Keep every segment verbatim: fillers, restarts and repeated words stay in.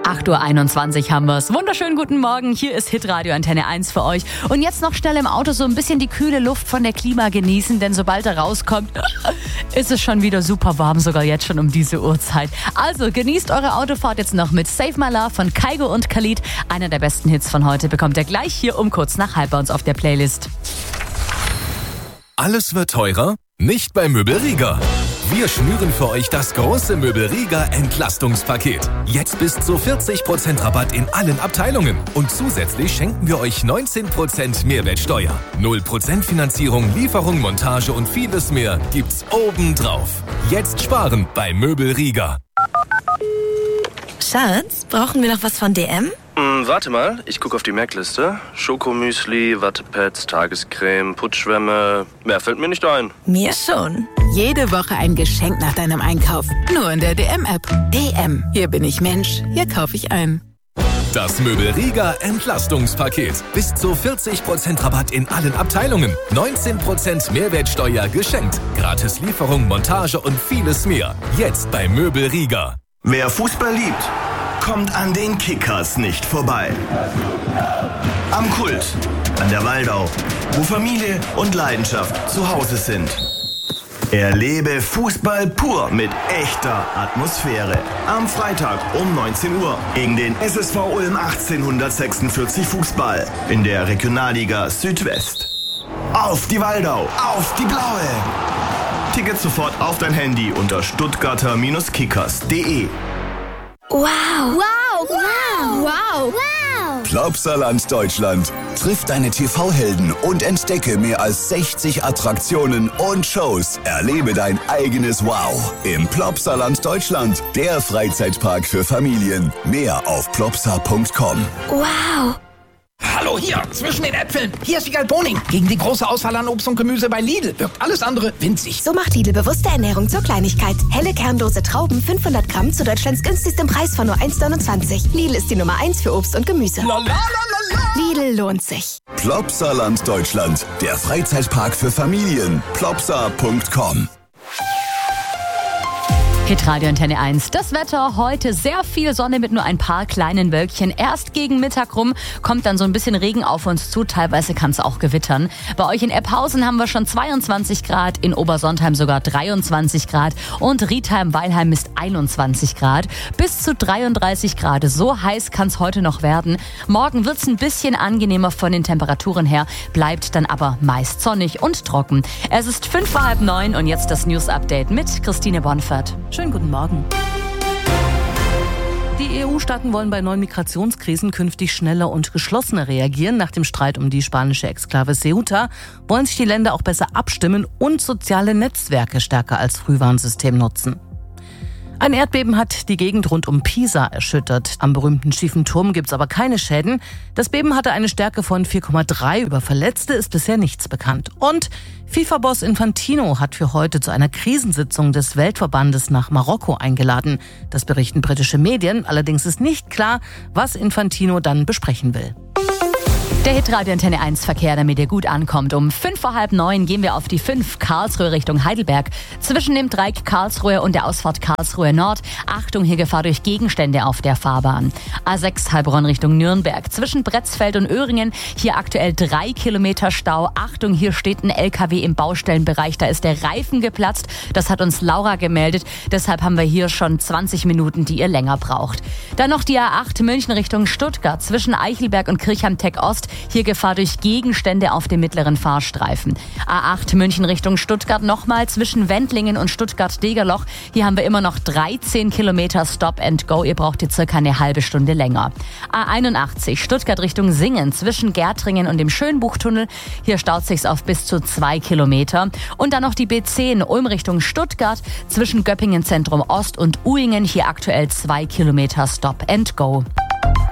acht Uhr einundzwanzig haben wir's. Wunderschönen guten Morgen, hier ist Hitradio Antenne eins für euch. Und jetzt noch schnell im Auto so ein bisschen die kühle Luft von der Klima genießen, denn sobald er rauskommt, ist es schon wieder super warm, sogar jetzt schon um diese Uhrzeit. Also genießt eure Autofahrt jetzt noch mit Save My Love von Kygo und Khalid. Einer der besten Hits von heute bekommt ihr gleich hier um kurz nach halb bei uns auf der Playlist. Alles wird teurer? Nicht bei Möbel Rieger. Wir schnüren für euch das große Möbel Rieger Entlastungspaket. Jetzt bis zu vierzig Prozent Rabatt in allen Abteilungen. Und zusätzlich schenken wir euch neunzehn Prozent Mehrwertsteuer. null Prozent Finanzierung, Lieferung, Montage und vieles mehr gibt's obendrauf. Jetzt sparen bei Möbel Rieger. Schatz, brauchen wir noch was von D M? Hm, warte mal, ich gucke auf die Merkliste. Schokomüsli, Wattepads, Tagescreme, Putzschwämme. Mehr fällt mir nicht ein. Mir schon. Jede Woche ein Geschenk nach deinem Einkauf. Nur in der D M-App. D M. Hier bin ich Mensch. Hier kaufe ich ein. Das Möbel Rieger Entlastungspaket. Bis zu vierzig Prozent Rabatt in allen Abteilungen. neunzehn Prozent Mehrwertsteuer geschenkt. Gratis Lieferung, Montage und vieles mehr. Jetzt bei Möbel Rieger. Wer Fußball liebt, kommt an den Kickers nicht vorbei. Am Kult, an der Waldau, wo Familie und Leidenschaft zu Hause sind. Erlebe Fußball pur mit echter Atmosphäre. Am Freitag um neunzehn Uhr gegen den S S V Ulm achtzehnhundertsechsundvierzig Fußball in der Regionalliga Südwest. Auf die Waldau, auf die Blaue! Tickets sofort auf dein Handy unter stuttgarter Kickers punkt de. Wow. Wow. Wow. Wow. Wow. Plopsaland Deutschland. Triff deine T V-Helden und entdecke mehr als sechzig Attraktionen und Shows. Erlebe dein eigenes Wow im Plopsaland Deutschland. Der Freizeitpark für Familien. Mehr auf plopsa punkt com. Wow. Hallo, hier, zwischen den Äpfeln. Hier ist Wiegald Boning. Gegen die große Auswahl an Obst und Gemüse bei Lidl wirkt alles andere winzig. So macht Lidl bewusste Ernährung zur Kleinigkeit. Helle kernlose Trauben, fünfhundert Gramm zu Deutschlands günstigstem Preis von nur eins neunundzwanzig. Lidl ist die Nummer eins für Obst und Gemüse. La, la, la, la. Lidl lohnt sich. Plopsaland Deutschland. Der Freizeitpark für Familien. plopsa punkt com. Hitradio Antenne eins. Das Wetter heute sehr viel Sonne mit nur ein paar kleinen Wölkchen. Erst gegen Mittag rum kommt dann so ein bisschen Regen auf uns zu. Teilweise kann es auch gewittern. Bei euch in Epphausen haben wir schon zweiundzwanzig Grad, in Obersontheim sogar dreiundzwanzig Grad und Riedheim-Weilheim ist einundzwanzig Grad. Bis zu dreiunddreißig Grad. So heiß kann es heute noch werden. Morgen wird es ein bisschen angenehmer von den Temperaturen her, bleibt dann aber meist sonnig und trocken. Es ist fünf vor halb neun und jetzt das News-Update mit Christine Bonfert. Schönen guten Morgen. Die E U-Staaten wollen bei neuen Migrationskrisen künftig schneller und geschlossener reagieren. Nach dem Streit um die spanische Exklave Ceuta wollen sich die Länder auch besser abstimmen und soziale Netzwerke stärker als Frühwarnsystem nutzen. Ein Erdbeben hat die Gegend rund um Pisa erschüttert. Am berühmten schiefen Turm gibt's aber keine Schäden. Das Beben hatte eine Stärke von vier Komma drei. Über Verletzte ist bisher nichts bekannt. Und FIFA-Boss Infantino hat für heute zu einer Krisensitzung des Weltverbandes nach Marokko eingeladen. Das berichten britische Medien. Allerdings ist nicht klar, was Infantino dann besprechen will. Der Hitradio Antenne eins Verkehr, damit ihr gut ankommt. Um fünf vor halb neun gehen wir auf die fünf Karlsruhe Richtung Heidelberg. Zwischen dem Dreieck Karlsruhe und der Ausfahrt Karlsruhe Nord. Achtung, hier Gefahr durch Gegenstände auf der Fahrbahn. A sechs Heilbronn Richtung Nürnberg. Zwischen Bretzfeld und Öhringen. Hier aktuell drei Kilometer Stau. Achtung, hier steht ein L K W im Baustellenbereich. Da ist der Reifen geplatzt. Das hat uns Laura gemeldet. Deshalb haben wir hier schon zwanzig Minuten, die ihr länger braucht. Dann noch die A acht München Richtung Stuttgart. Zwischen Eichelberg und Kirchheim-Tech Ost. Hier Gefahr durch Gegenstände auf dem mittleren Fahrstreifen. A acht München Richtung Stuttgart nochmal zwischen Wendlingen und Stuttgart-Degerloch. Hier haben wir immer noch dreizehn Kilometer Stop and Go. Ihr braucht hier circa eine halbe Stunde länger. A einundachtzig Stuttgart Richtung Singen zwischen Gärtringen und dem Schönbuchtunnel. Hier staut sich's auf bis zu zwei Kilometer. Und dann noch die B zehn Ulm Richtung Stuttgart zwischen Göppingen Zentrum Ost und Uhingen. Hier aktuell zwei Kilometer Stop and Go.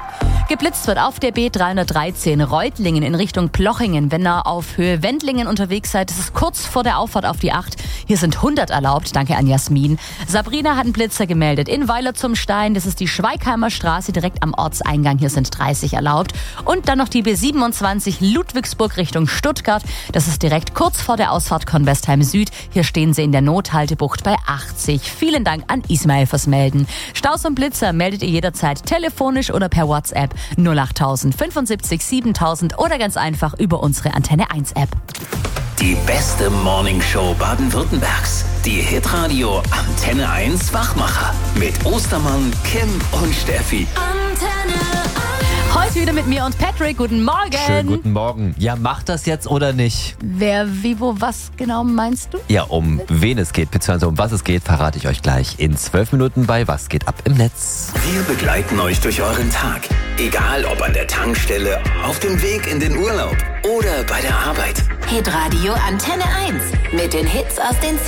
Geblitzt wird auf der B dreihundertdreizehn Reutlingen in Richtung Plochingen. Wenn ihr auf Höhe Wendlingen unterwegs seid, das ist kurz vor der Auffahrt auf die acht. Hier sind hundert erlaubt. Danke an Jasmin. Sabrina hat einen Blitzer gemeldet in Weiler zum Stein. Das ist die Schweigheimer Straße direkt am Ortseingang. Hier sind dreißig erlaubt. Und dann noch die B siebenundzwanzig Ludwigsburg Richtung Stuttgart. Das ist direkt kurz vor der Ausfahrt Convestheim Süd. Hier stehen sie in der Nothaltebucht bei achtzig. Vielen Dank an Ismail fürs Melden. Staus und Blitzer meldet ihr jederzeit telefonisch oder per WhatsApp null acht tausend fünfundsiebzig siebentausend oder ganz einfach über unsere Antenne eins App. Die beste Morningshow Baden-Württembergs. Die Hitradio Antenne eins Wachmacher. Mit Ostermann, Kim und Steffi. Antenne eins. Heute wieder mit mir und Patrick. Guten Morgen. Schönen guten Morgen. Ja, macht das jetzt oder nicht? Wer, wie, wo, was genau meinst du? Ja, um wen es geht, beziehungsweise um was es geht, verrate ich euch gleich in zwölf Minuten bei Was geht ab im Netz. Wir begleiten euch durch euren Tag. Egal ob an der Tankstelle, auf dem Weg in den Urlaub oder bei der Arbeit. Hitradio Antenne eins. Mit den Hits aus den